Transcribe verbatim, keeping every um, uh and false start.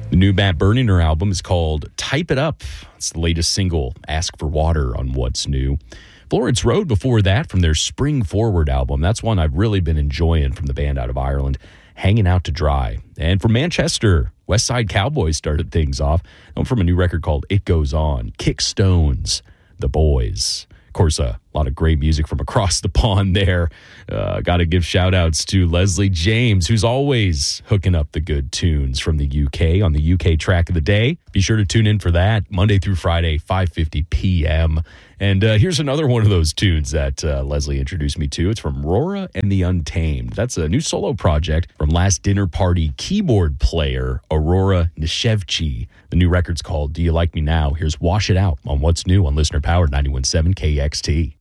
The new Matt Berninger album is called Type It Up. It's the latest single, Ask for Water, on What's New. Florence Road before that from their Spring Forward album. That's one I've really been enjoying from the band out of Ireland, Hanging Out to Dry. And from Manchester, West Side Cowboys started things off. From a new record called It Goes On, Kick Stones, The Boys. Of course, a lot of great music from across the pond there. Uh, Got to give shout-outs to Leslie James, who's always hooking up the good tunes from the U K on the U K Track of the Day. Be sure to tune in for that Monday through Friday, five fifty p.m. And uh, here's another one of those tunes that uh, Leslie introduced me to. It's from Rora and the Untamed. That's a new solo project from Last Dinner Party keyboard player Aurora Nishevchi. The new record's called Do You Like Me Now? Here's Wash It Out on What's New on Listener Powered ninety-one point seven K X T.